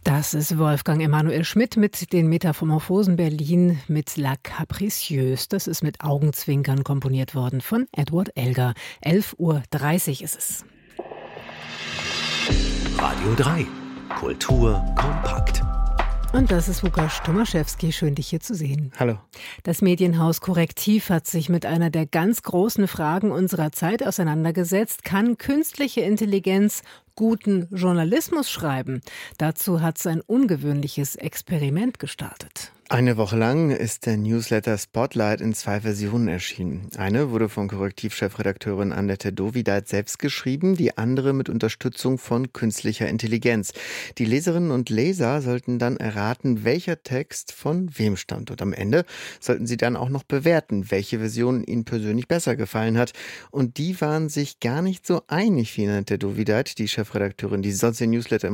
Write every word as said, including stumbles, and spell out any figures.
Das ist Wolfgang Emanuel Schmidt mit den Metamorphosen Berlin mit La Capricieuse. Das ist mit Augenzwinkern komponiert worden von Edward Elgar. elf Uhr dreißig ist es. Radio drei. Kultur kompakt. Und das ist Łukasz Tomaszewski. Schön, dich hier zu sehen. Hallo. Das Medienhaus Correctiv hat sich mit einer der ganz großen Fragen unserer Zeit auseinandergesetzt. Kann künstliche Intelligenz guten Journalismus schreiben? Dazu hat es ein ungewöhnliches Experiment gestartet. Eine Woche lang ist der Newsletter Spotlight in zwei Versionen erschienen. Eine wurde von Correctiv-Chefredakteurin Annette Dovideit selbst geschrieben, die andere mit Unterstützung von künstlicher Intelligenz. Die Leserinnen und Leser sollten dann erraten, welcher Text von wem stammt. Und am Ende sollten sie dann auch noch bewerten, welche Version ihnen persönlich besser gefallen hat. Und die waren sich gar nicht so einig wie Annette Dovideit, die Chefredakteurin, die sonst den Newsletter